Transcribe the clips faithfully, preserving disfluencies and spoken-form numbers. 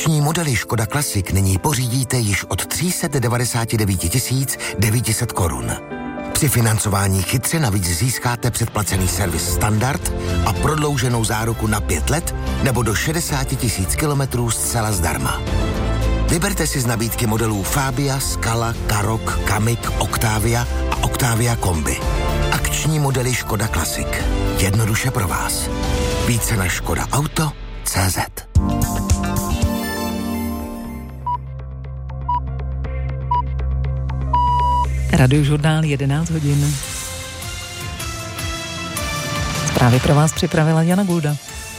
Akční modely Škoda Classic nyní pořídíte již od tři sta devadesát devět tisíc devět set korun. Při financování chytře navíc získáte předplacený servis standard a prodlouženou záruku na pět let nebo do šedesát tisíc kilometrů zcela zdarma. Vyberte si z nabídky modelů Fabia, Scala, Karoq, Kamiq, Octavia a Octavia Kombi. Akční modely Škoda Classic. Jednoduše pro vás. Více na škoda auto tečka cé zet. Radiožurnál jedenáct hodin. Zprávy pro vás připravila Jana Gulda.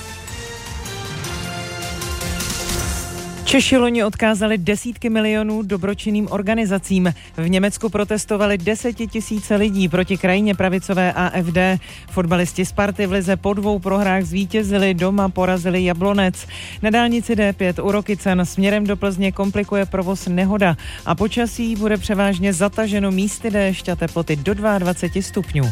Češi loni odkázali desítky milionů dobročinným organizacím. V Německu protestovali desetitisíce lidí proti krajině pravicové á ef dé. Fotbalisti Sparty v lize po dvou prohrách zvítězili, doma porazili Jablonec. Na dálnici dé pět u Rokycan směrem do Plzně komplikuje provoz nehoda a počasí bude převážně zataženo, místy déšť a teploty do dvacet dva stupňů.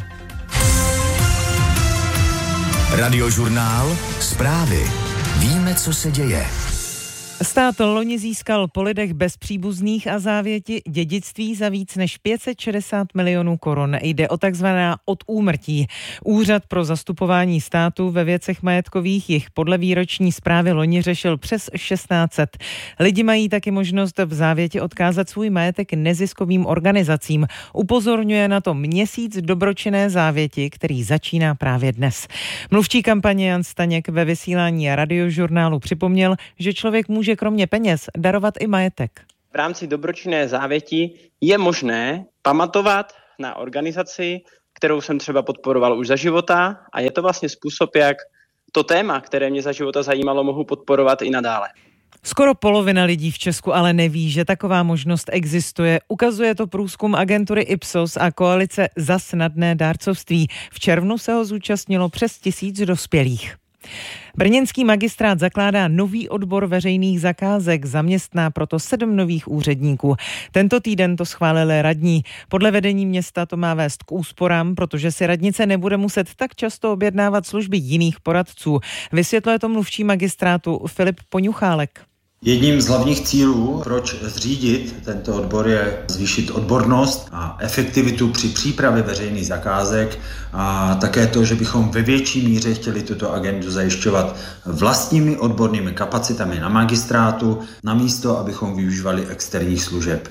Radiožurnál, zprávy. Víme, co se děje. Stát loni získal po lidech bez příbuzných a závěti dědictví za víc než pět set šedesát milionů korun. Jde o takzvaná odúmrtí. Úřad pro zastupování státu ve věcech majetkových jich podle výroční zprávy loni řešil přes šestnáct set. Lidi mají taky možnost v závěti odkázat svůj majetek neziskovým organizacím. Upozorňuje na to měsíc dobročinné závěti, který začíná právě dnes. Mluvčí kampaně Jan Staněk ve vysílání Radiožurnálu připomněl, že člověk může že kromě peněz darovat i majetek. V rámci dobročinné závěti je možné pamatovat na organizaci, kterou jsem třeba podporoval už za života, a je to vlastně způsob, jak to téma, které mě za života zajímalo, mohu podporovat i nadále. Skoro polovina lidí v Česku ale neví, že taková možnost existuje. Ukazuje to průzkum agentury Ipsos a koalice Za snadné dárcovství. V červnu se ho zúčastnilo přes tisíc dospělých. Brněnský magistrát zakládá nový odbor veřejných zakázek, zaměstná proto sedm nových úředníků. Tento týden to schválili radní. Podle vedení města to má vést k úsporám, protože si radnice nebude muset tak často objednávat služby jiných poradců. Vysvětluje to mluvčí magistrátu Filip Poňuchálek. Jedním z hlavních cílů, proč zřídit tento odbor, je zvýšit odbornost a efektivitu při přípravě veřejných zakázek a také to, že bychom ve větší míře chtěli tuto agendu zajišťovat vlastními odbornými kapacitami na magistrátu, namísto abychom využívali externích služeb.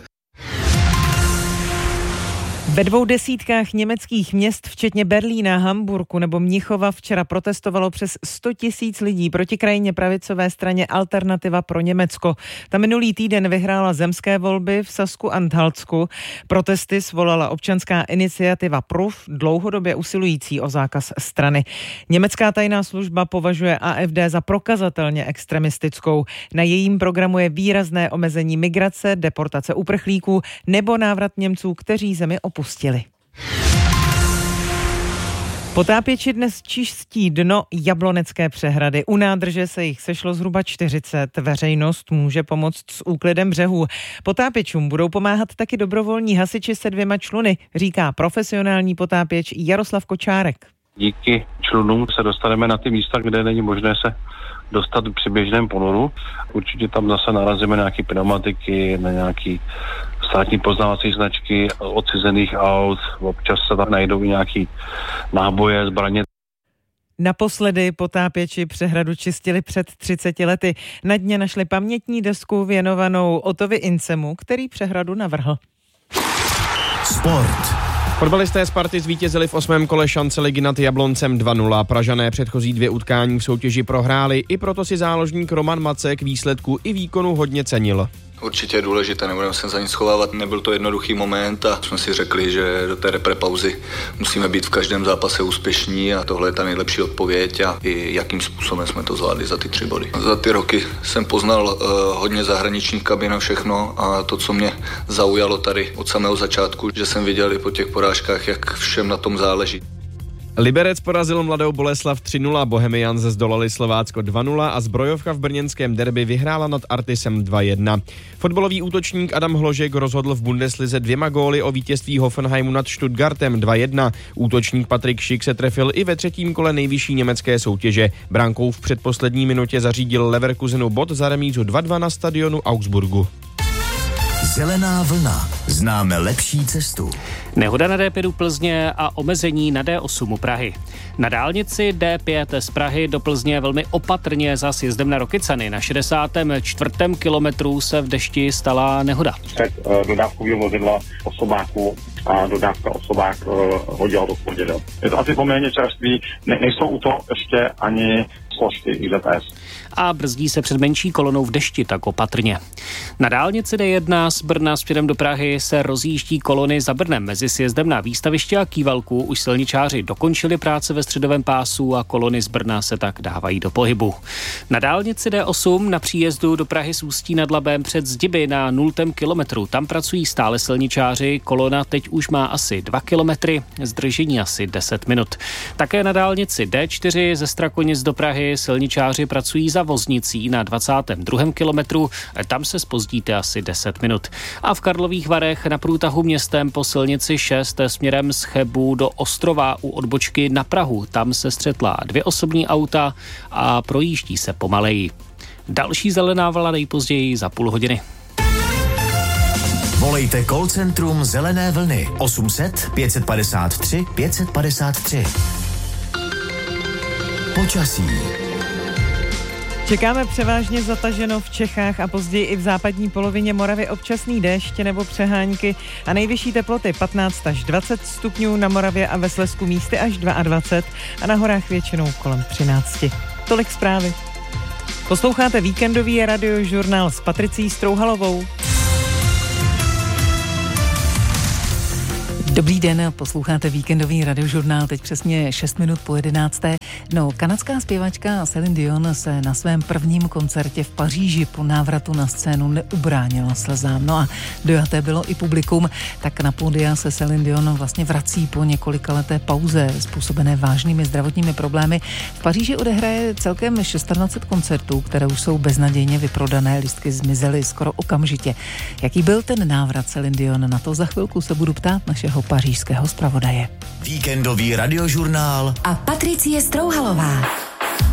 Ve dvou desítkách německých měst, včetně Berlína, Hamburku nebo Mnichova, včera protestovalo přes sto tisíc lidí proti krajně pravicové straně Alternativa pro Německo. Ta minulý týden vyhrála zemské volby v Sasku-Anhaltsku. Protesty svolala občanská iniciativa Proof, dlouhodobě usilující o zákaz strany. Německá tajná služba považuje á ef dé za prokazatelně extremistickou. Na jejím programu je výrazné omezení migrace, deportace uprchlíků nebo návrat Němců, kteří zemi opustili. Potápěči dnes čistí dno Jablonecké přehrady. U nádrže se jich sešlo zhruba čtyřicet. Veřejnost může pomoct s úklidem břehů. Potápěčům budou pomáhat taky dobrovolní hasiči se dvěma čluny, říká profesionální potápěč Jaroslav Kočárek. Díky člunům se dostaneme na ty místa, kde není možné se dostat při běžném ponoru. Určitě tam zase narazíme na nějaké pneumatiky, na nějaké státní poznávací značky odcizených aut, občas se tam najdou i nějaké náboje, zbraně. Naposledy potápěči přehradu čistili před třiceti lety. Na dně našli pamětní desku věnovanou Otovi Incemu, který přehradu navrhl. Sport. Fotbalisté Sparty zvítězili v osmém kole šance ligy nad Jabloncem dva nula. Pražané předchozí dvě utkání v soutěži prohráli, i proto si záložník Roman Macek výsledku i výkonu hodně cenil. Určitě je důležité, nebudeme se za nic schovávat, nebyl to jednoduchý moment a jsme si řekli, že do té reprepauzy musíme být v každém zápase úspěšní a tohle je ta nejlepší odpověď a i jakým způsobem jsme to zvládli za ty tři body. Za ty roky jsem poznal uh, hodně zahraničních kabin a všechno a to, co mě zaujalo tady od samého začátku, že jsem viděl i po těch porážkách, jak všem na tom záleží. Liberec porazil Mladou Boleslav tři nula, Bohemians zdolali Slovácko dva nula a Zbrojovka v brněnském derby vyhrála nad Artisem dva jedna. Fotbalový útočník Adam Hložek rozhodl v Bundeslize dvěma góly o vítězství Hoffenheimu nad Stuttgartem dva jedna. Útočník Patrik Schick se trefil i ve třetím kole nejvyšší německé soutěže. Brankou v předposlední minutě zařídil Leverkusenu bod za remízu dva dva na stadionu Augsburgu. Zelená vlna. Známe lepší cestu. Nehoda na D pět u Plzně a omezení na D osm u Prahy. Na dálnici D pět z Prahy do Plzně velmi opatrně za sjezdem na Rokycany. Na šedesátém čtvrtém kilometru se v dešti stala nehoda. Před uh, dodávkového vozidla osobáku a dodávka osobák uh, hodila do chodidel. Je to asi poměrně čerstvý, ne, nejsou u toho ještě ani složky I Z S. A brzdí se před menší kolonou v dešti, tak opatrně. Na dálnici D jedna z Brna směrem do Prahy se rozjíždí kolony za Brnem. Mezi sjezdem na Výstaviště a Kývalku už silničáři dokončili práce ve středovém pásu a kolony z Brna se tak dávají do pohybu. Na dálnici D osm na příjezdu do Prahy s Ústí nad Labem před Zdiby na nultém kilometru. Tam pracují stále silničáři, kolona teď už má asi dva kilometry, zdržení asi deset minut. Také na dálnici D čtyři ze Strakonic do Prahy silničáři pracují za Voznicí na dvacátém druhém kilometru, tam se zpozdíte asi deset minut. A v Karlových Varech na průtahu městem po silnici šest směrem z Chebu do Ostrova u odbočky na Prahu, tam se střetla dvě osobní auta a projíždí se pomaleji. Další zelená vlna nejpozději za půl hodiny. Volejte call centrum Zelené vlny osm set pět padesát tři pět padesát tři. Počasí. Čekáme převážně zataženo v Čechách a později i v západní polovině Moravy občasný déšť nebo přehánky a nejvyšší teploty patnáct až dvacet stupňů, na Moravě a ve Slezsku místy až dvacet dva a na horách většinou kolem třináct. Tolik zprávy. Posloucháte víkendový radiožurnál s Patricí Strouhalovou. Dobrý den, posloucháte víkendový radiožurnál, teď přesně šest minut po jedenácté. No, kanadská zpěvačka Celine Dion se na svém prvním koncertě v Paříži po návratu na scénu neubránila slzám. No a dojaté bylo i publikum, tak na pódia se Celine Dion vlastně vrací po několika leté pauze způsobené vážnými zdravotními problémy. V Paříži odehraje celkem dvacet šest koncertů, které už jsou beznadějně vyprodané, lístky zmizely skoro okamžitě. Jaký byl ten návrat Celine Dion? Na to za chvilku se budu ptát našeho pařížského zpravodaje. Víkendový radiožurnál a Patricie Strouhalová.